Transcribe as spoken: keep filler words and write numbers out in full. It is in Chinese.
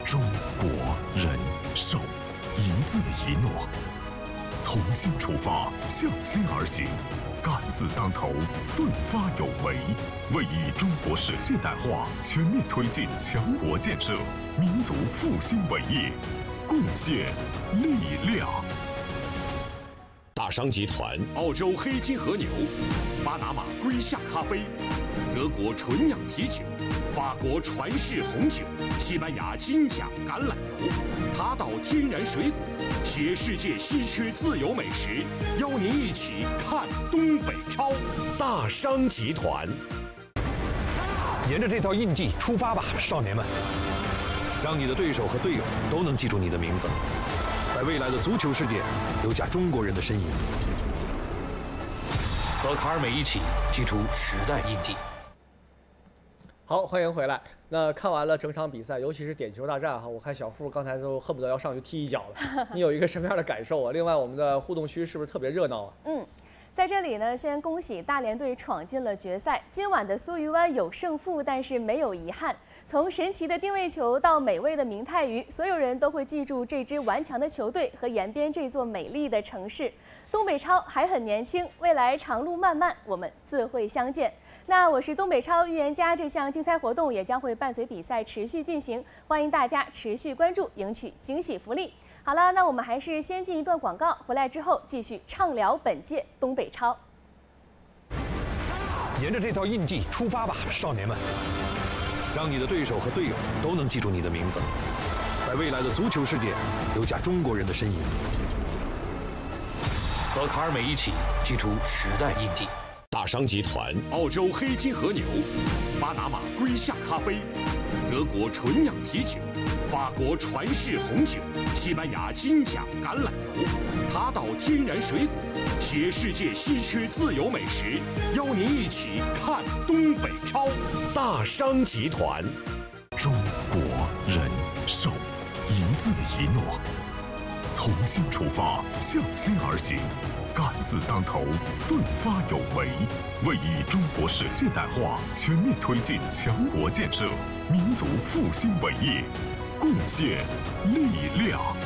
中国人寿，一字一诺，从心出发，向心而行，杆子当头，奋发有为，为以中国式现代化全面推进强国建设、民族复兴伟业，贡献力量。 大商集团澳洲黑金和牛、巴拿马龟夏咖啡、德国纯酿啤酒、法国传世红酒、西班牙金奖橄榄油、塔岛天然水果，携世界稀缺自由美食，邀您一起看东北超。大商集团， 沿着这条印记出发吧，少年们！让你的对手和队友都能记住你的名字，在未来的足球世界留下中国人的身影。和卡尔美一起记出时代印记。 好，欢迎回来。那看完了整场比赛，尤其是点球大战哈，我看小付刚才都恨不得要上去踢一脚了。你有一个什么样的感受啊？另外，我们的互动区是不是特别热闹啊？ 嗯。在这里呢，先恭喜大连队闯进了决赛。今晚的苏鱼湾有胜负，但是没有遗憾。从神奇的定位球到美味的明太鱼，所有人都会记住这支顽强的球队和延边这座美丽的城市。东北超还很年轻，未来长路漫漫，我们自会相见。那我是东北超预言家，这项竞赛活动也将会伴随比赛持续进行，欢迎大家持续关注，赢取惊喜福利。好了，那我们还是先进一段广告，回来之后继续畅聊本届东北超。 沿着这条印记出发吧，少年们！让你的对手和队友都能记住你的名字，在未来的足球世界留下中国人的身影。和卡尔美一起记出时代印记。 大商集团澳洲黑金和牛、巴拿马龟夏咖啡、德国纯酿啤酒、法国传世红酒、西班牙金奖橄榄油、塔岛天然水果，携世界稀缺自由美食，邀您一起看东北超。大商集团， 中国人寿，一字一诺，从心出发，向心而行，杆子当头，奋发有为，为以中国式现代化全面推进强国建设、民族复兴伟业，贡献力量。